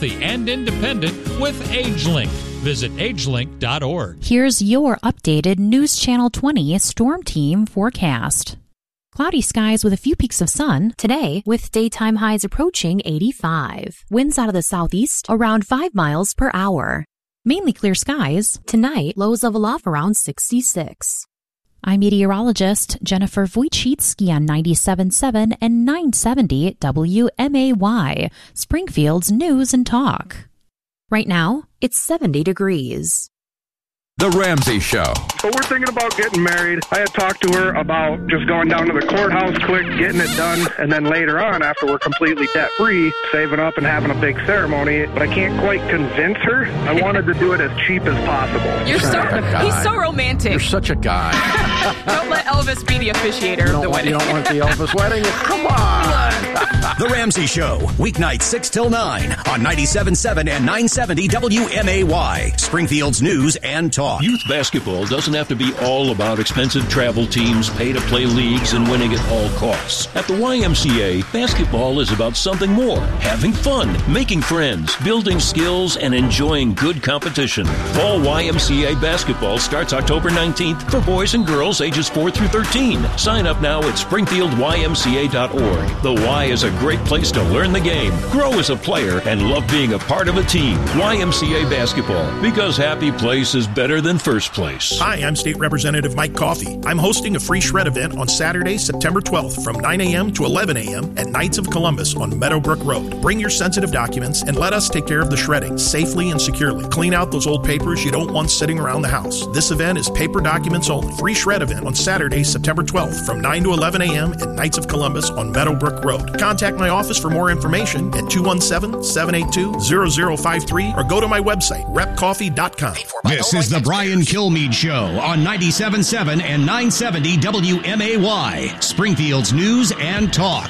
and independent with AgeLink. Visit agelink.org. Here's your updated News Channel 20 Storm Team forecast. Cloudy skies with a few peaks of sun today, with daytime highs approaching 85. Winds out of the southeast around 5 miles per hour. Mainly clear skies. Tonight, lows level off around 66. I'm meteorologist Jennifer Wojcicki on 97.7 and 970 WMAY, Springfield's News and Talk. Right now, it's 70 degrees. The Ramsey Show. So we're thinking about getting married. I had talked to her about just going down to the courthouse quick, getting it done, and then later on, after we're completely debt-free, saving up and having a big ceremony. But I can't quite convince her. I wanted to do it as cheap as possible. He's so romantic. You're such a guy. Don't let Elvis be the officiator of the wedding. You don't want the Elvis wedding? Come on. The Ramsey Show, weeknights 6 till 9 on 97.7 and 970 WMAY, Springfield's News and Talk. Youth basketball doesn't have to be all about expensive travel teams, pay-to-play leagues, and winning at all costs. At the YMCA, basketball is about something more. Having fun, making friends, building skills, and enjoying good competition. Fall YMCA basketball starts October 19th for boys and girls ages 4 through 13. Sign up now at springfieldymca.org. The Y is a great place to learn the game, grow as a player, and love being a part of a team. YMCA basketball, because happy place is better than first place. Hi, I'm State Representative Mike Coffey. I'm hosting a free shred event on Saturday, September 12th from 9 a.m. to 11 a.m. at Knights of Columbus on Meadowbrook Road. Bring your sensitive documents and let us take care of the shredding safely and securely. Clean out those old papers you don't want sitting around the house. This event is paper documents only. Free shred event on Saturday, September 12th from 9 to 11 a.m. at Knights of Columbus on Meadowbrook Road. Contact my office for more information at 217-782-0053 or go to my website, repcoffee.com. This is the Brian Kilmeade Show on 97.7 and 970 WMAY, Springfield's News and Talk.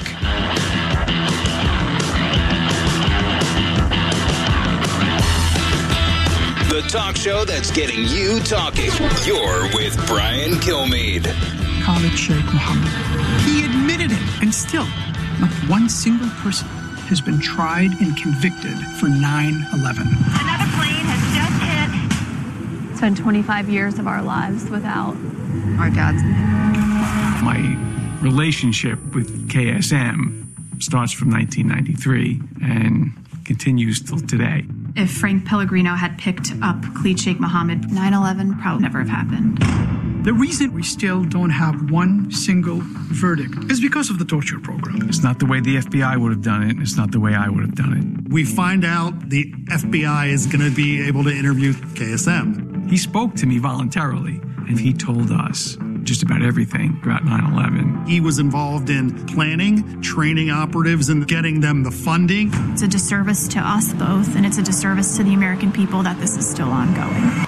The talk show that's getting you talking. You're with Brian Kilmeade. Khalid Sheikh Mohammed. He admitted it, and still, not one single person has been tried and convicted for 9/11. Another plane has just hit. Spent 25 years of our lives without our dads. My relationship with KSM starts from 1993 and continues till today. If Frank Pellegrino had picked up Khalid Sheikh Mohammed, 9/11 probably never have happened. The reason we still don't have one single verdict is because of the torture program. It's not the way the FBI would have done it. It's not the way I would have done it. We find out the FBI is going to be able to interview KSM. He spoke to me voluntarily, and he told us just about everything about 9/11. He was involved in planning, training operatives, and getting them the funding. It's a disservice to us both, and it's a disservice to the American people that this is still ongoing.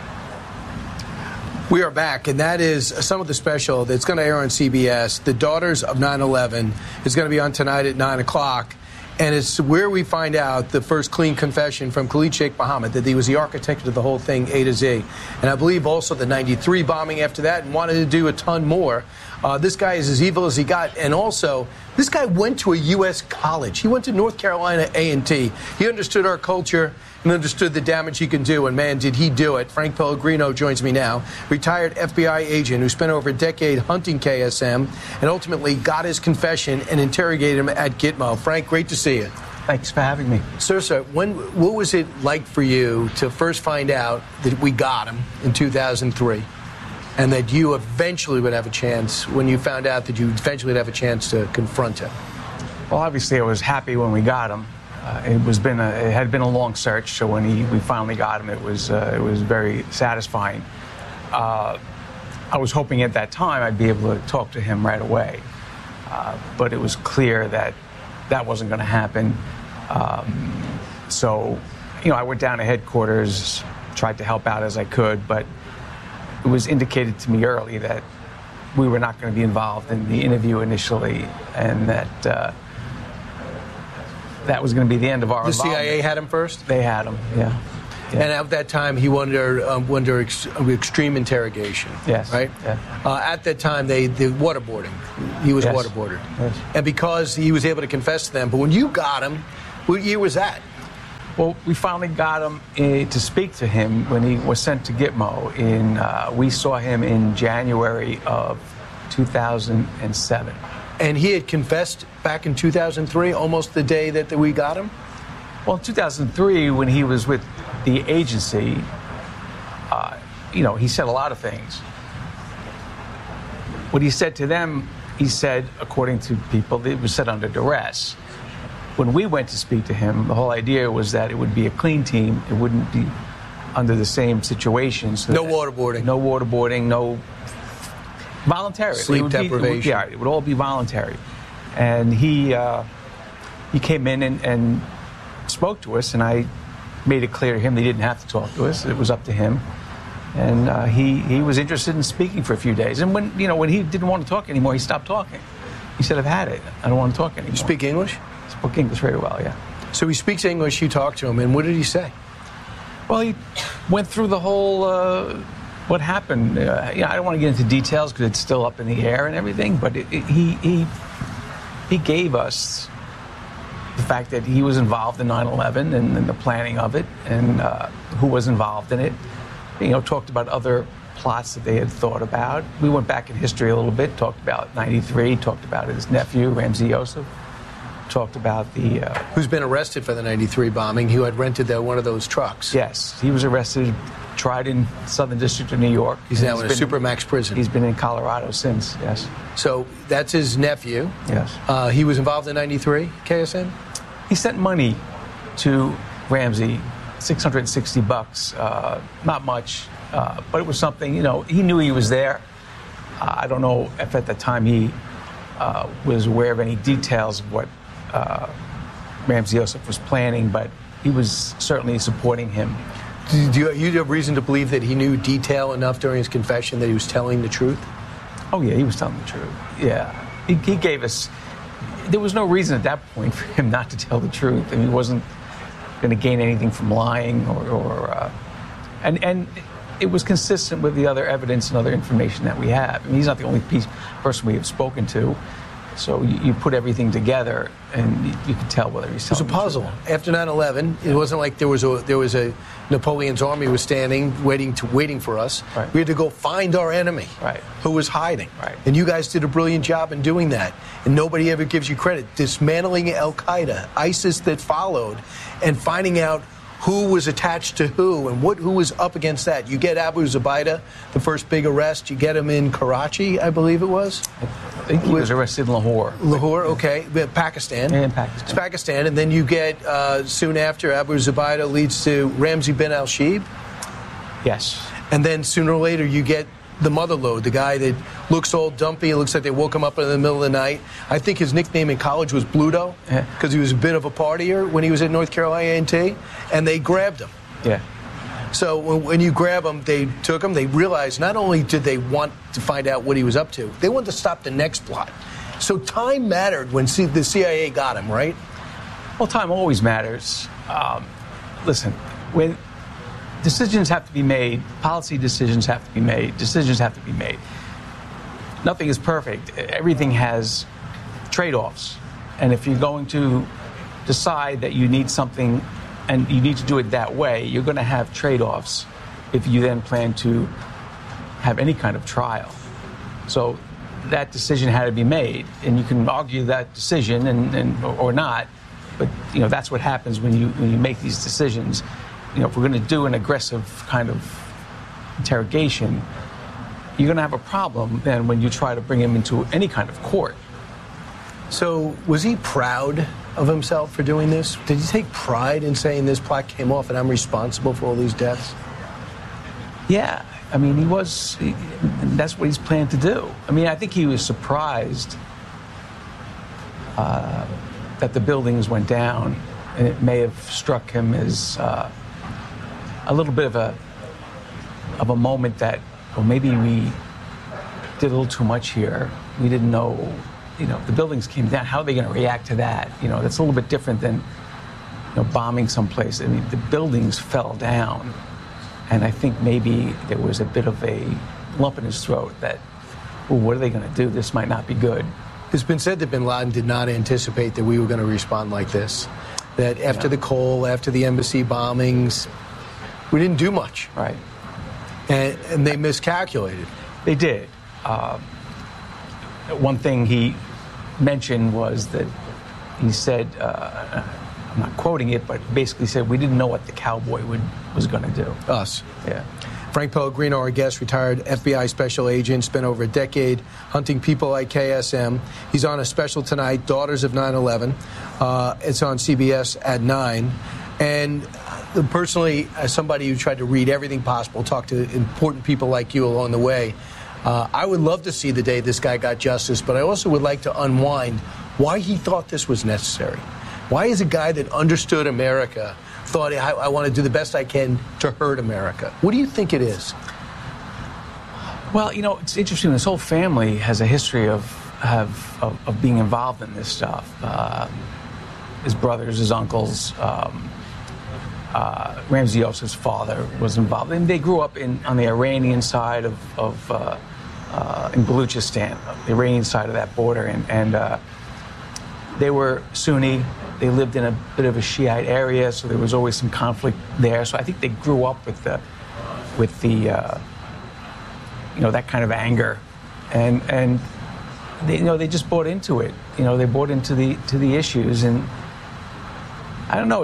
We are back, and that is some of the special that's going to air on CBS. The Daughters of 9/11 is going to be on tonight at 9 o'clock. And it's where we find out the first clean confession from Khalid Sheikh Mohammed, that he was the architect of the whole thing A to Z. And I believe also the 93 bombing after that, and wanted to do a ton more. This guy is as evil as he got. And also, this guy went to a U.S. college. He went to North Carolina A&T. He understood our culture and understood the damage he can do, and man, did he do it. Frank Pellegrino joins me now, retired FBI agent who spent over a decade hunting KSM and ultimately got his confession and interrogated him at Gitmo. Frank, great to see you. Thanks for having me. Sir, what was it like for you to first find out that we got him in 2003 and that you eventually would have a chance, when you found out that you eventually would have a chance to confront him? Well, obviously I was happy when we got him. It had been a long search, so when we finally got him, it was very satisfying. I was hoping at that time I'd be able to talk to him right away, but it was clear that wasn't going to happen. So, I went down to headquarters, tried to help out as I could, but it was indicated to me early that we were not going to be involved in the interview initially, and that was going to be the end of our involvement. The CIA had him first? They had him, yeah. And at that time, he went under extreme interrogation. Yes. Right? Yeah. At that time, the waterboarding. He was waterboarded. Yes. And because he was able to confess to them. But when you got him, what year was that? Well, we finally got him to speak to him when he was sent to Gitmo. We saw him in January of 2007. And he had confessed back in 2003, almost the day that we got him? Well, in 2003, when he was with the agency, he said a lot of things. What he said to them, he said, according to people, it was said under duress. When we went to speak to him, the whole idea was that it would be a clean team. It wouldn't be under the same situations. No waterboarding. No waterboarding, no voluntary. Sleep deprivation. It would all be voluntary. And he came in and spoke to us, and I made it clear to him they didn't have to talk to us. It was up to him. And he was interested in speaking for a few days. And when he didn't want to talk anymore, he stopped talking. He said, "I've had it. I don't want to talk anymore." You speak English? I spoke English very well, yeah. So he speaks English, you talked to him, and what did he say? Well, he went through the whole, what happened. I don't want to get into details because it's still up in the air and everything, but he gave us the fact that he was involved in 9/11 and the planning of it, and who was involved in it. Talked about other plots that they had thought about. We went back in history a little bit, talked about 93, talked about his nephew, Ramzi Yousef, talked about the... Who's been arrested for the 93 bombing, who had rented one of those trucks. Yes, he was arrested, tried in Southern District of New York. He's now in a Supermax prison. He's been in Colorado since, yes. So that's his nephew. Yes. He was involved in 93, KSN? He sent money to Ramzi, $660, not much, but it was something, he knew he was there. I don't know if at the time he was aware of any details of what Ramzi Yousef was planning, but he was certainly supporting him. Do you have reason to believe that he knew detail enough during his confession that he was telling the truth? Oh, yeah, he was telling the truth. Yeah. He gave us... There was no reason at that point for him not to tell the truth. I mean, he wasn't going to gain anything from lying and it was consistent with the other evidence and other information that we have. I mean, he's not the only person we have spoken to. So you put everything together, and you can tell whether he's telling the truth. It was a puzzle. After 9/11, it wasn't like there was a Napoleon's army was standing waiting for us. Right. We had to go find our enemy, right, who was hiding. Right. And you guys did a brilliant job in doing that. And nobody ever gives you credit. Dismantling Al-Qaeda, ISIS that followed, and finding out who was attached to who and who was up against that. You get Abu Zubaydah, the first big arrest. You get him in Karachi, I believe it was. I think he was arrested in Lahore. Lahore, okay. Pakistan. Yeah, in Pakistan. It's Pakistan. And then you get, soon after, Abu Zubaydah leads to Ramzi bin al-Shibh. Yes. And then sooner or later you get the Motherlode, the guy that looks all dumpy. It looks like they woke him up in the middle of the night. I think his nickname in college was Bluto because he was a bit of a partier when he was at North Carolina A&T, and they grabbed him. Yeah. So when you grab him, they took him. They realized not only did they want to find out what he was up to, they wanted to stop the next plot. So time mattered when the CIA got him, right? Well, time always matters. Listen, when decisions have to be made, policy decisions have to be made, decisions have to be made. Nothing is perfect. Everything has trade-offs. And if you're going to decide that you need something and you need to do it that way, you're going to have trade-offs if you then plan to have any kind of trial. So that decision had to be made, and you can argue that decision or not, but that's what happens when you make these decisions. If we're going to do an aggressive kind of interrogation, you're going to have a problem then when you try to bring him into any kind of court. So was he proud of himself for doing this? Did he take pride in saying this plot came off and I'm responsible for all these deaths? Yeah. I mean, that's what he's planned to do. I mean, I think he was surprised that the buildings went down, and it may have struck him as a little bit of a moment that, well, maybe we did a little too much here. We didn't know, the buildings came down. How are they going to react to that? That's a little bit different than, bombing someplace. I mean, the buildings fell down, and I think maybe there was a bit of a lump in his throat that, well, what are they going to do? This might not be good. It's been said that bin Laden did not anticipate that we were going to respond like this. that after the Cole, after the embassy bombings, we didn't do much. Right. And they miscalculated. They did. One thing he mentioned was that he said, I'm not quoting it, but basically said we didn't know what the cowboy was going to do. Us. Yeah. Frank Pellegrino, our guest, retired FBI special agent, spent over a decade hunting people like KSM. He's on a special tonight, Daughters of 9/11. It's on CBS at 9. And personally, as somebody who tried to read everything possible, talk to important people like you along the way, I would love to see the day this guy got justice, but I also would like to unwind why he thought this was necessary. Why is a guy that understood America thought, I want to do the best I can to hurt America? What do you think it is? Well, it's interesting. This whole family has a history of being involved in this stuff. His brothers, his uncles, Ramzi Yossef's father was involved. And they grew up on the Iranian side in Baluchistan, the Iranian side of that border. And they were Sunni. They lived in a bit of a Shiite area, so there was always some conflict there. So I think they grew up with the that kind of anger, and they just bought into it. They bought into the issues, and I don't know.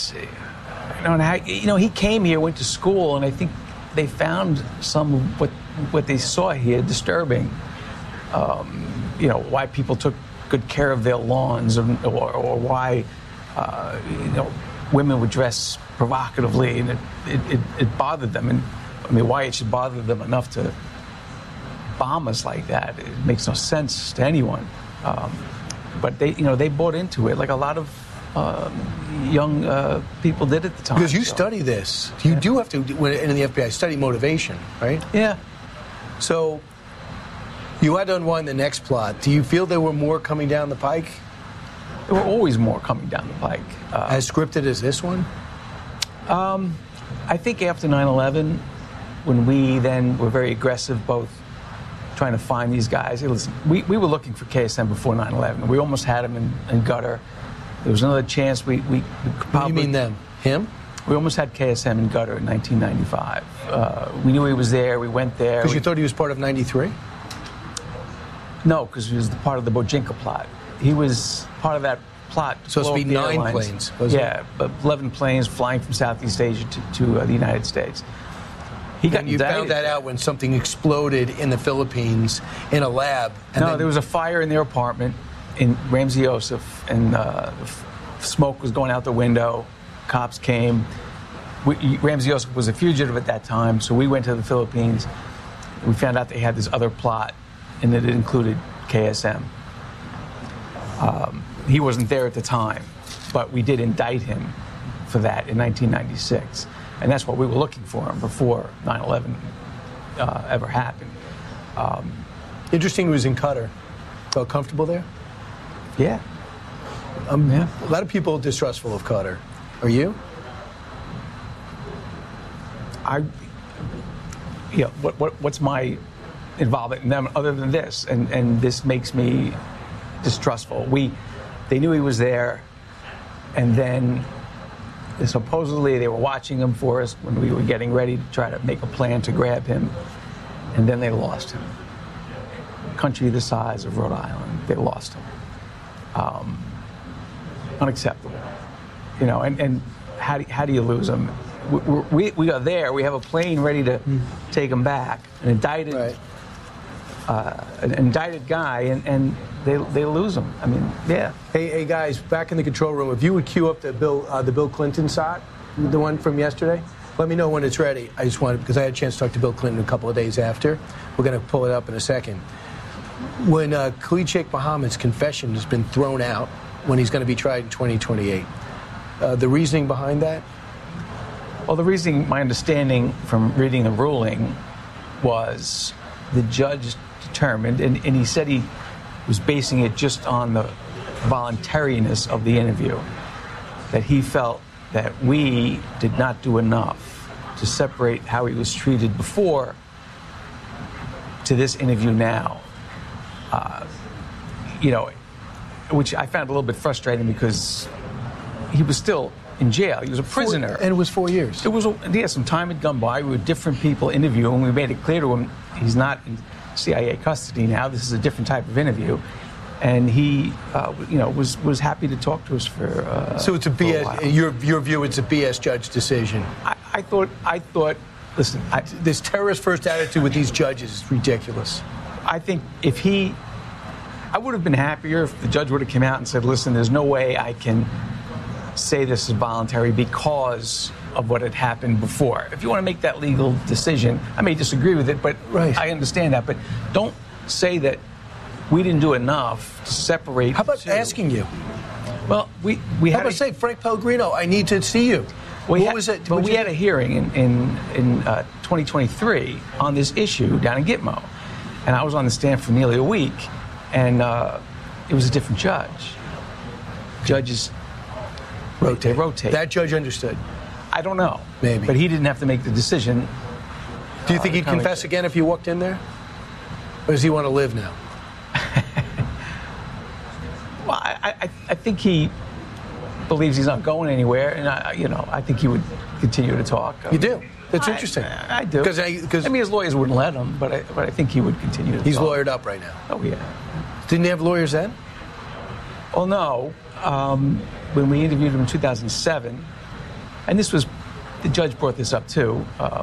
He came here, went to school, and I think they found some of what they saw here disturbing. Why people took good care of their lawns, or why women would dress provocatively, and it bothered them. And I mean, why it should bother them enough to bomb us like that? It makes no sense to anyone. But they bought into it, like a lot of young people did at the time. Because you study this, you do have to, when in the FBI, study motivation, right? Yeah. So you had to unwind the next plot. Do you feel there were more coming down the pike? There were always more coming down the pike. As scripted as this one? I think after 9/11, when we then were very aggressive, both trying to find these guys. Hey, listen, we were looking for KSM before 9/11. We almost had him in Gutter. There was another chance we could probably... What do you mean them? Him? We almost had KSM in Gutter in 1995. We knew he was there. We went there. Because you thought he was part of 93? No, because he was part of the Bojinka plot. He was part of that plot. So it's supposed to be 9 planes, was it? But 11 planes flying from Southeast Asia to the United States. You found that out when something exploded in the Philippines in a lab. There was a fire in their apartment in Ramzi Yossef, and smoke was going out the window. Cops came. Ramzi Yossef was a fugitive at that time, so we went to the Philippines. We found out they had this other plot, and that it included KSM. He wasn't there at the time, but we did indict him for that in 1996. And that's what we were looking for him before 9/11 ever happened. Interesting, he was in Qatar. Felt comfortable there? Yeah. A lot of people are distrustful of Qatar. Are you? What's my involvement in them other than this? And this makes me distrustful. They knew he was there, and then supposedly they were watching him for us when we were getting ready to try to make a plan to grab him, and then they lost him. A country the size of Rhode Island, they lost him. Unacceptable. And how do you lose him? We are there. We have a plane ready to take him back. An indicted guy, and they lose him. I mean, yeah. Hey guys, back in the control room, if you would cue up the Bill Clinton shot, the one from yesterday, let me know when it's ready. I just wanted, because I had a chance to talk to Bill Clinton a couple of days after. We're going to pull it up in a second. When Khalid Sheikh Mohammed's confession has been thrown out, when he's going to be tried in 2028, the reasoning behind that? Well, the reasoning, my understanding from reading the ruling, was the judge determined, and he said he was basing it just on the voluntariness of the interview, that he felt that we did not do enough to separate how he was treated before to this interview now. Which I found a little bit frustrating because, he was still in jail. He was a prisoner. And it was 4 years. Some time had gone by. We were different people interviewing. We made it clear to him he's not in CIA custody now. This is a different type of interview. And he, was happy to talk to us for. So it's a BS. Your view, it's a BS judge decision. I thought. Listen, this terrorist first attitude with these judges is ridiculous. I think I would have been happier if the judge would have come out and said, "Listen, there's no way I can say this is voluntary because of what had happened before." If you want to make that legal decision, I may disagree with it, but I understand that. But don't say that we didn't do enough to separate. How about asking you? Well, we How about say, Frank Pellegrino, I need to see you. What was it? But we had a hearing in 2023 on this issue down in Gitmo, and I was on the stand for nearly a week, and it was a different judge. Judges rotate. That judge understood. I don't know. Maybe. But he didn't have to make the decision. Do you think he'd confess again if you walked in there? Or does he want to live now? Well, I think he believes he's not going anywhere, and I think he would continue to talk. You do? That's interesting. I do. Because his lawyers wouldn't let him, but I think he would continue to talk. He's lawyered up right now. Oh, yeah. Didn't he have lawyers then? Well, no. When we interviewed him in 2007, and the judge brought this up too,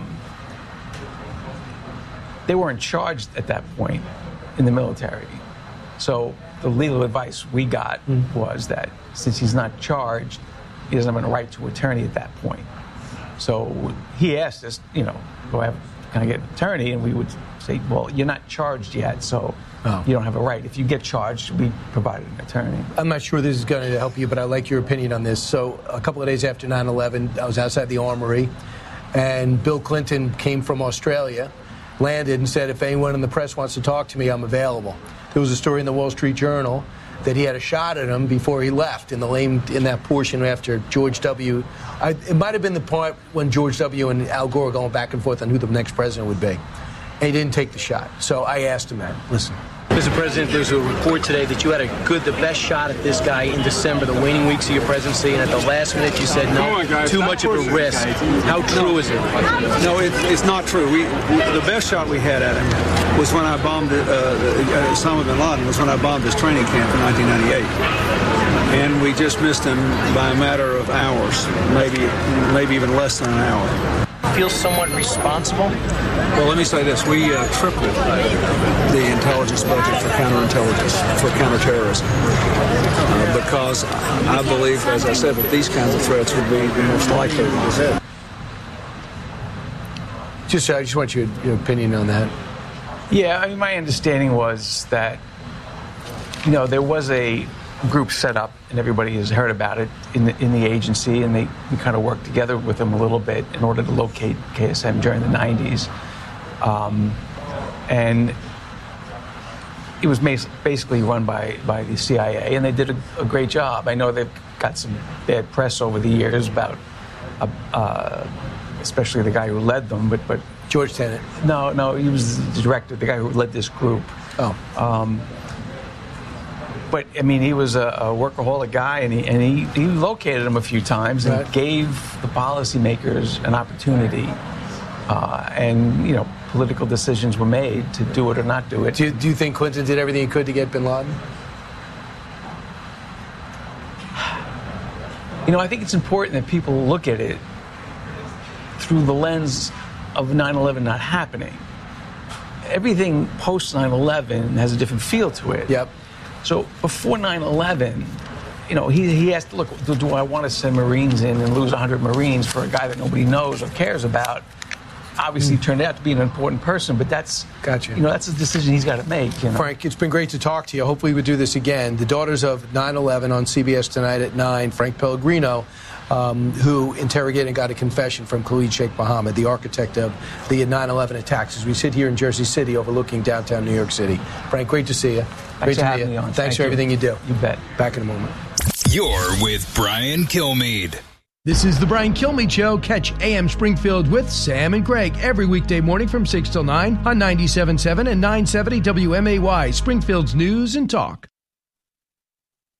they weren't charged at that point in the military. So the legal advice we got was that since he's not charged, he doesn't have a right to attorney at that point. So he asked us, can I get an attorney? And we would say, well, you're not charged yet, so you don't have a right. If you get charged, we provided an attorney. I'm not sure this is going to help you, but I like your opinion on this. So a couple of days after 9/11, I was outside the Armory, and Bill Clinton came from Australia, landed and said, if anyone in the press wants to talk to me, I'm available. There was a story in the Wall Street Journal that he had a shot at him before he left in that portion after George W. It might have been the part when George W. and Al Gore were going back and forth on who the next president would be. And he didn't take the shot. So I asked him that. Listen. Mr. President, there's a report today that you had the best shot at this guy in December, the waning weeks of your presidency, and at the last minute you said no, too much of a risk. How true is it? No, it's not true. The best shot we had at him was when I bombed Osama bin Laden, was when I bombed his training camp in 1998. And we just missed him by a matter of hours, maybe even less than an hour. Feel somewhat responsible? Well, let me say this. We tripled the intelligence budget for counterintelligence, for counterterrorism, because I believe, as I said, that these kinds of threats would be the most likely ones. I just want your opinion on that. Yeah, my understanding was that, there was a group set up, and everybody has heard about it in the agency, and we kind of worked together with them a little bit in order to locate KSM during the 90s. And it was basically run by the CIA, and they did a great job. I know they've got some bad press over the years about, especially the guy who led them, but George Tenet. No, he was the director, the guy who led this group. Oh. But he was a workaholic guy, and he located him a few times and gave the policymakers an opportunity, and political decisions were made to do it or not do it. Do you think Clinton did everything he could to get bin Laden? I think it's important that people look at it through the lens of 9/11 not happening. Everything post 9/11 has a different feel to it. Yep. So before 9/11, he asked, look, do I want to send Marines in and lose 100 Marines for a guy that nobody knows or cares about? Obviously, he turned out to be an important person, but that's that's a decision he's got to make. Frank, it's been great to talk to you. Hopefully we do this again. The Daughters of 9/11 on CBS tonight at 9. Frank Pellegrino, who interrogated and got a confession from Khalid Sheikh Mohammed, the architect of the 9/11 attacks, as we sit here in Jersey City overlooking downtown New York City. Frank, great to see you. Thanks for having me on. Thanks for everything you do. You bet. Back in a moment. You're with Brian Kilmeade. This is the Brian Kilmeade Show. Catch AM Springfield with Sam and Greg every weekday morning from 6 till 9 on 97.7 and 970 WMAY, Springfield's News and Talk.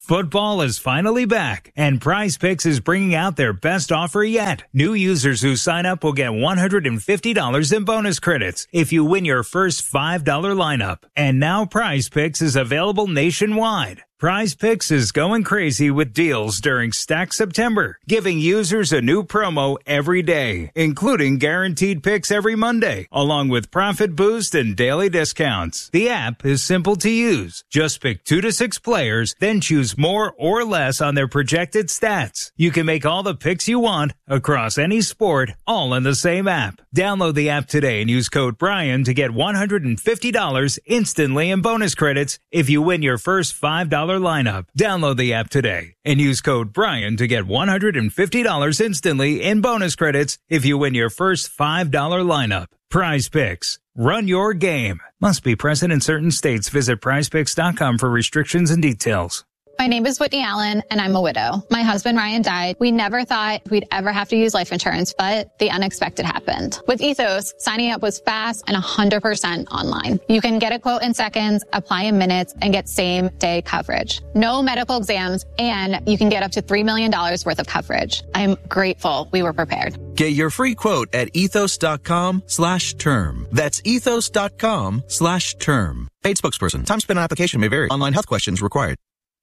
Football is finally back, and Prize Picks is bringing out their best offer yet. New users who sign up will get $150 in bonus credits if you win your first $5 lineup. And now Prize Picks is available nationwide. Prize Picks is going crazy with deals during Stack September, giving users a new promo every day, including guaranteed picks every Monday, along with profit boost and daily discounts. The app is simple to use. Just pick 2 to 6 players, then choose more or less on their projected stats. You can make all the picks you want across any sport, all in the same app. Download the app today and use code Brian to get $150 instantly in bonus credits if you win your first $5 lineup. Download the app today and use code Brian to get $150 instantly in bonus credits if you win your first $5 lineup. Prize Picks. Run your game. Must be present in certain states. Visit prizepicks.com for restrictions and details. My name is Whitney Allen, and I'm a widow. My husband, Ryan, died. We never thought we'd ever have to use life insurance, but the unexpected happened. With Ethos, signing up was fast and 100% online. You can get a quote in seconds, apply in minutes, and get same-day coverage. No medical exams, and you can get up to $3 million worth of coverage. I'm grateful we were prepared. Get your free quote at ethos.com/term. That's ethos.com/term. Paid spokesperson. Time spent on application may vary. Online health questions required.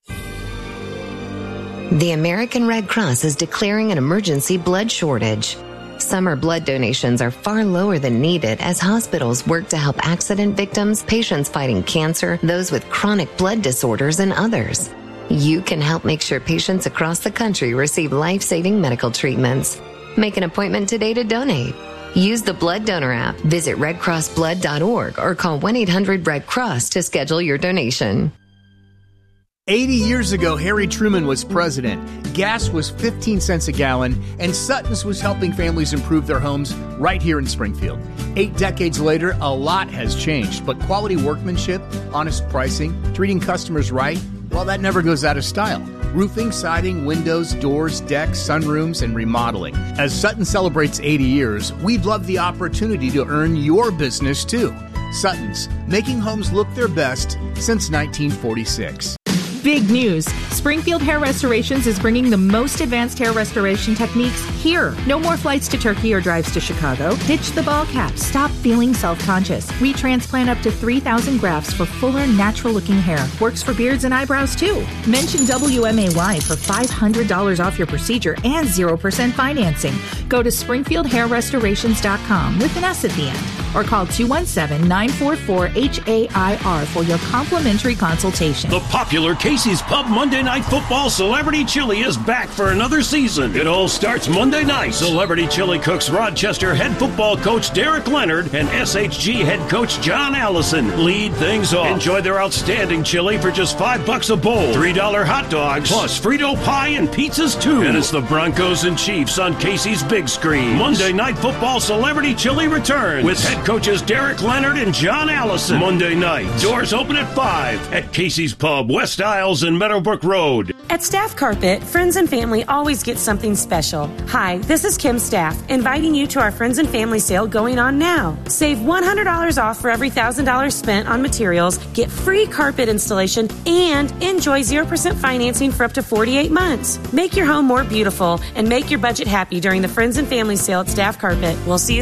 The American Red Cross is declaring an emergency blood shortage. Summer blood donations are far lower than needed as hospitals work to help accident victims, patients fighting cancer, those with chronic blood disorders, and others. You can help make sure patients across the country receive life-saving medical treatments. Make an appointment today to donate. Use the Blood Donor app, visit redcrossblood.org, or call 1-800-RED-CROSS to schedule your donation. 80 years ago, Harry Truman was president. Gas was 15 cents a gallon, and Sutton's was helping families improve their homes right here in Springfield. 8 decades later, a lot has changed, but quality workmanship, honest pricing, treating customers right, well, that never goes out of style. Roofing, siding, windows, doors, decks, sunrooms, and remodeling. As Sutton celebrates 80 years, we'd love the opportunity to earn your business too. Sutton's, making homes look their best since 1946. Big news. Springfield Hair Restorations is bringing the most advanced hair restoration techniques here. No more flights to Turkey or drives to Chicago. Ditch the ball cap. Stop feeling self-conscious. We transplant up to 3,000 grafts for fuller, natural-looking hair. Works for beards and eyebrows, too. Mention WMAY for $500 off your procedure and 0% financing. Go to SpringfieldHairRestorations.com with an S at the end. Or call 217-944-HAIR for your complimentary consultation. The popular Casey's Pub Monday Night Football Celebrity Chili is back for another season. It all starts Monday night. Celebrity Chili cooks Rochester head football coach Derek Leonard and SHG head coach John Allison lead things off. Enjoy their outstanding chili for just $5 a bowl. $3 hot dogs, plus Frito pie and pizzas too. And it's the Broncos and Chiefs on Casey's big screen. Monday Night Football Celebrity Chili returns with head coaches Derek Leonard and John Allison. Monday night. Doors open at 5 at Casey's Pub, West Isles and Meadowbrook Road. At Staff Carpet, friends and family always get something special. Hi, this is Kim Staff, inviting you to our Friends and Family sale going on now. Save $100 off for every $1,000 spent on materials, get free carpet installation, and enjoy 0% financing for up to 48 months. Make your home more beautiful and make your budget happy during the Friends and Family sale at Staff Carpet. We'll see you